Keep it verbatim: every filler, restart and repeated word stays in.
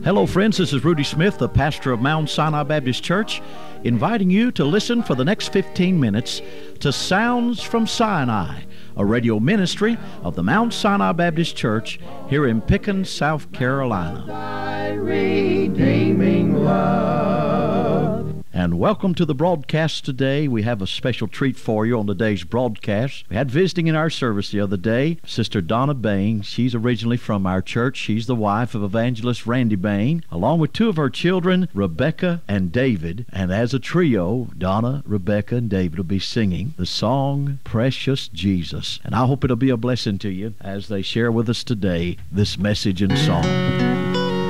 Hello, friends. This is Rudy Smith, the pastor of Mount Sinai Baptist Church, inviting you to listen for the next fifteen minutes to Sounds from Sinai, a radio ministry of the Mount Sinai Baptist Church here in Pickens, South Carolina. Thy redeeming love. And welcome to the broadcast today. We have a special treat for you on today's broadcast. We had visiting in our service the other day, Sister Donna Bain. She's originally from our church. She's the wife of evangelist Randy Bain, along with two of her children, Rebecca and David. And as a trio, Donna, Rebecca, and David will be singing the song, Precious Jesus. And I hope it'll be a blessing to you as they share with us today this message and song.